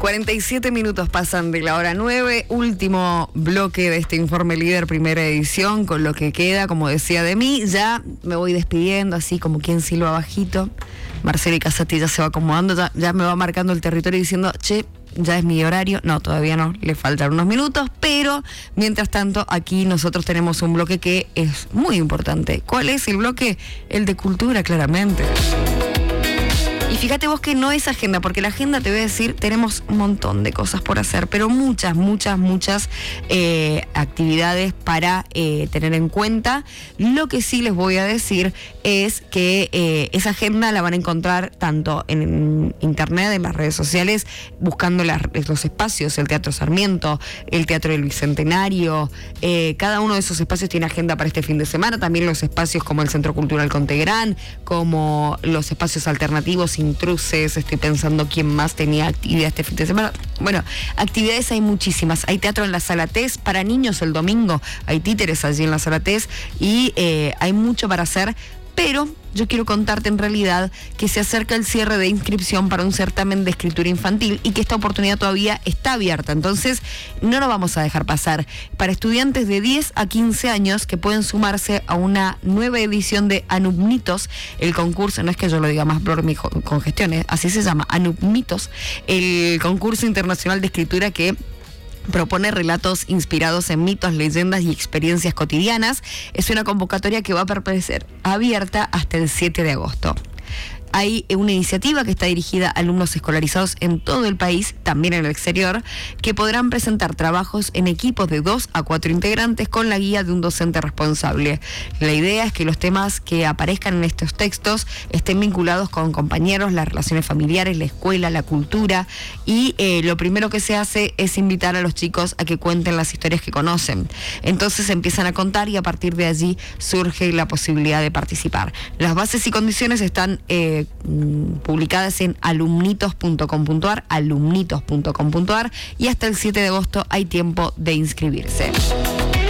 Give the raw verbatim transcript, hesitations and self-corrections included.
cuarenta y siete minutos pasan de la hora nueve, último bloque de este Informe Líder, primera edición, con lo que queda, como decía de mí. Ya me voy despidiendo, así como quien silba bajito. Marcelo Casati ya se va acomodando, ya, ya me va marcando el territorio diciendo, che, ya es mi horario. No, todavía no, le faltan unos minutos, pero mientras tanto aquí nosotros tenemos un bloque que es muy importante. ¿Cuál es el bloque? El de cultura, claramente. Y fíjate vos que no es agenda, porque la agenda, te voy a decir, tenemos un montón de cosas por hacer, pero muchas, muchas, muchas eh, actividades para eh, tener en cuenta. Lo que sí les voy a decir es que eh, esa agenda la van a encontrar tanto en internet, en las redes sociales, buscando las, los espacios, el Teatro Sarmiento, el Teatro del Bicentenario. Eh, cada uno de esos espacios tiene agenda para este fin de semana, también los espacios como el Centro Cultural Contegrán, como los espacios alternativos Intruses. Estoy pensando quién más tenía actividad este fin de semana. Bueno, actividades hay muchísimas. Hay teatro en la Sala Tes para niños el domingo, hay títeres allí en la Sala Tes y eh, hay mucho para hacer, pero yo quiero contarte en realidad que se acerca el cierre de inscripción para un certamen de escritura infantil y que esta oportunidad todavía está abierta, entonces no lo vamos a dejar pasar. Para estudiantes de diez a quince años que pueden sumarse a una nueva edición de Alumnitos, el concurso, no es que yo lo diga más por mi congestión, así se llama, Alumnitos, el concurso internacional de escritura que propone relatos inspirados en mitos, leyendas y experiencias cotidianas. Es una convocatoria que va a permanecer abierta hasta el siete de agosto. Hay una iniciativa que está dirigida a alumnos escolarizados en todo el país, también en el exterior, que podrán presentar trabajos en equipos de dos a cuatro integrantes con la guía de un docente responsable. La idea es que los temas que aparezcan en estos textos estén vinculados con compañeros, las relaciones familiares, la escuela, la cultura, y eh, lo primero que se hace es invitar a los chicos a que cuenten las historias que conocen. Entonces empiezan a contar y a partir de allí surge la posibilidad de participar. Las bases y condiciones están eh, publicadas en alumnitos punto com punto a r, alumnitos punto com punto a r, y hasta el siete de agosto hay tiempo de inscribirse.